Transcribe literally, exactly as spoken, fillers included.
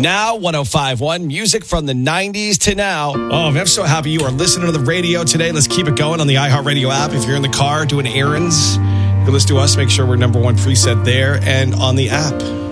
Now, one oh five point one, music from the nineties to now. Oh, I'm so happy you are listening to the radio today. Let's keep it going on the iHeartRadio app. If you're in the car doing errands, you listen to us. Make sure we're number one preset there and on the app.